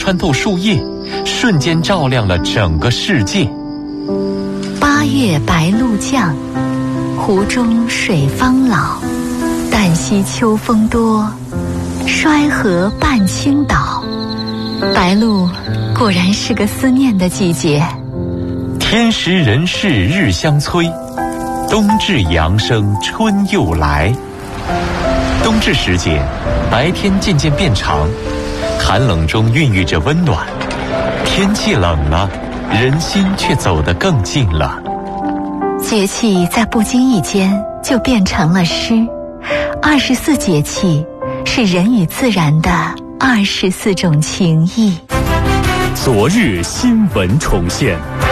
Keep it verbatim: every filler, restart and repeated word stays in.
穿透树叶，瞬间照亮了整个世界。 八月白露降，湖中水方老。旦夕秋风多，衰河半倾倒。白露果然是个思念的季节。 天时人事日相催，冬至阳生春又来。冬至时节，白天渐渐变长，寒冷中孕育着温暖。天气冷了，人心却走得更近了。 节气在不经意间就变成了诗。二十四节气是人与自然的二十四种情谊。 昨日新闻重现。